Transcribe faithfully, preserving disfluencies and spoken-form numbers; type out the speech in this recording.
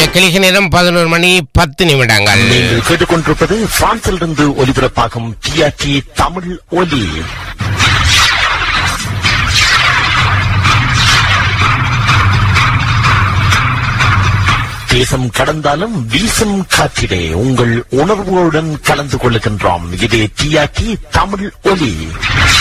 கிளிக நேரம் பதினோரு மணி பத்து நிமிடங்கள். நீங்கள் கேட்டுக்கொண்டிருப்பது பிரான்சிலிருந்து ஒலிபரப்பாகும் டிஆர்டி தமிழ் ஒலி. தேசம் கடந்தாலும் வீசும் காற்றிலே உங்கள் உணர்வுகளுடன் கலந்து கொள்ளுகின்றோம். இது டிஆர்டி தமிழ் ஒலி.